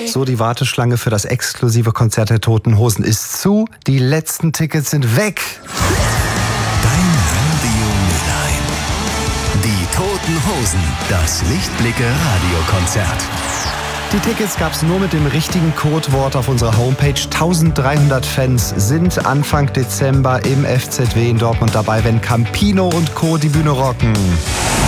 So, die Warteschlange für das exklusive Konzert der Toten Hosen ist zu. Die letzten Tickets sind weg. Dein Radio Mülheim. Die Toten Hosen. Das Lichtblicke Radiokonzert. Die Tickets gab es nur mit dem richtigen Codewort auf unserer Homepage. 1300 Fans sind Anfang Dezember im FZW in Dortmund dabei, wenn Campino und Co. die Bühne rocken.